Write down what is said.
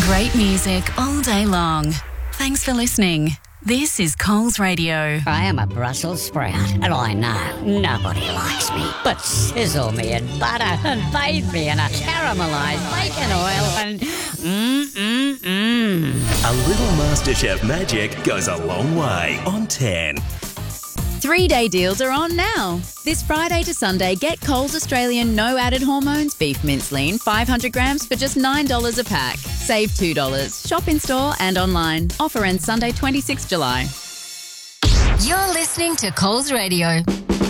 Great music all day long. Thanks for listening. This is Coles Radio. I am a Brussels sprout, and I know nobody likes me. But sizzle me in butter and bathe me in a caramelised bacon oil and A little MasterChef magic goes a long way on 10. 3-day deals are on now. This Friday to Sunday, get Coles Australian no added hormones beef mince lean 500 grams for just $9 a pack. Save $2. Shop in store and online. Offer ends Sunday 26 July. You're listening to Coles Radio.